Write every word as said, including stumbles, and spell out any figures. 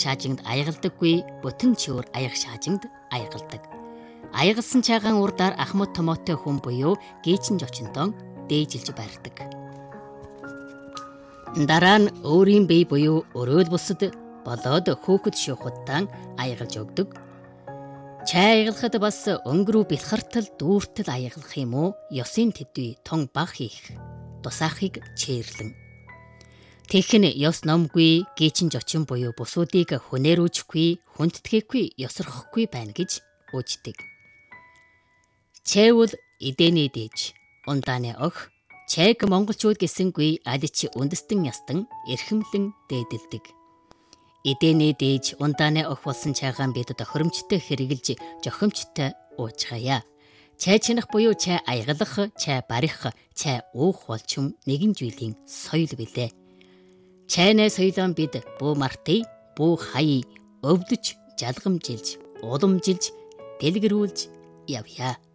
шаажинд аягалдаггүй, бүтэн чөөр аяг шаажинд аягалдаг. Аягалсан чаагаан урдаар ахмад томоотой хүн буюу гээчин жочинтон дээжилж барьдаг. Дараа нь өөрийн бие буюу өрөөл бусад болоод хөөхд шүүхудтан аягалж өгдөг. Чай аягалахад бас өнгөрөө бэлхартал дүүртэл аягалах юм уу? Ёсын төдий тон баг хийх тусаахыг чээрлэн. Тэгхэн ёс номгүй гээчин жочин буюу бусуудыг хүнээрүүжихгүй, хүндтгэхгүй, ёсорхохгүй байна гэж үждэг. Чайвал эдэний дээж, ундааны ох, чайг монголчууд гэсэнгүй аль ч үндэстэн ястан эрхэмлэн дээдэлдэг. Эдэний дээж, ундааны ох болсон чайгаан бид тохиромжтой хэрэгжилж жохимжтой уужгаая. Чай чинах буюу чай аягалах, чай барих, чай уух болчм нэгэн зүйлийн соёл билээ. Чайнай соёлон бид бүү мартыг, бүү хаяа өвдөж, жалгамжилж, уламжилж, дэлгэрүүлж явъя.